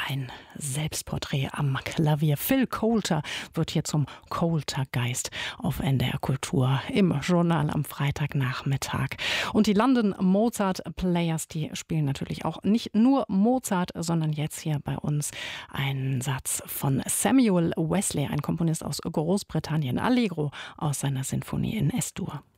Ein Selbstporträt am Klavier. Phil Coulter wird hier zum Coulter-Geist auf NDR Kultur im Journal am Freitagnachmittag. Und die London Mozart Players, die spielen natürlich auch nicht nur Mozart, sondern jetzt hier bei uns ein Satz von Samuel Wesley, ein Komponist aus Großbritannien, Allegro aus seiner Sinfonie in S-Dur.